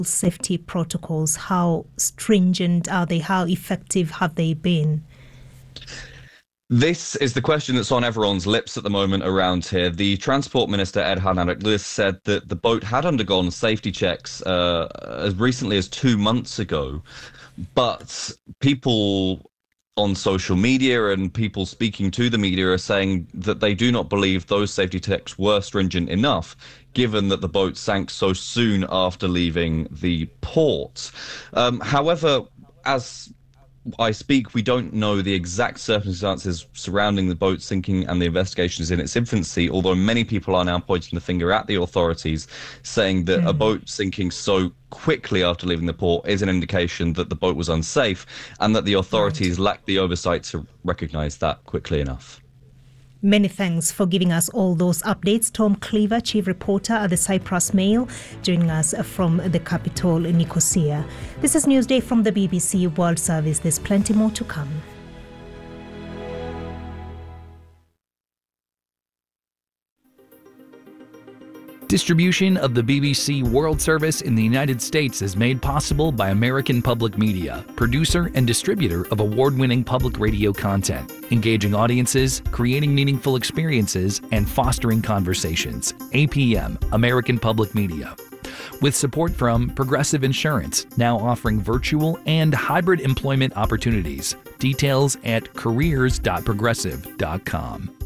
safety protocols? How stringent are they? How effective have they been? This is the question that's on everyone's lips at the moment around here. The Transport Minister, Ed Hadnarik-Lewis, said that the boat had undergone safety checks as recently as 2 months ago, but people on social media and people speaking to the media are saying that they do not believe those safety checks were stringent enough, given that the boat sank so soon after leaving the port. However, as I speak, we don't know the exact circumstances surrounding the boat sinking, and the investigation is in its infancy, although many people are now pointing the finger at the authorities, saying that a boat sinking so quickly after leaving the port is an indication that the boat was unsafe and that the authorities lack the oversight to recognize that quickly enough. Many thanks for giving us all those updates. Tom Cleaver, Chief Reporter at the Cyprus Mail, joining us from the capital, Nicosia. This is Newsday from the BBC World Service. There's plenty more to come. Distribution of the BBC World Service in the United States is made possible by American Public Media, producer and distributor of award-winning public radio content, engaging audiences, creating meaningful experiences, and fostering conversations. APM, American Public Media. With support from Progressive Insurance, now offering virtual and hybrid employment opportunities. Details at careers.progressive.com.